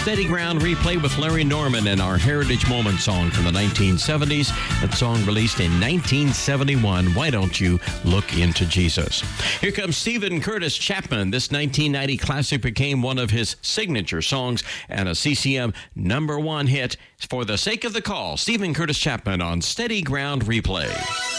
Steady Ground Replay with Larry Norman and our Heritage Moment song from the 1970s. That song released in 1971, Why Don't You Look Into Jesus? Here comes Stephen Curtis Chapman. This 1990 classic became one of his signature songs and a CCM #1 hit. For the sake of the call, Stephen Curtis Chapman on Steady Ground Replay.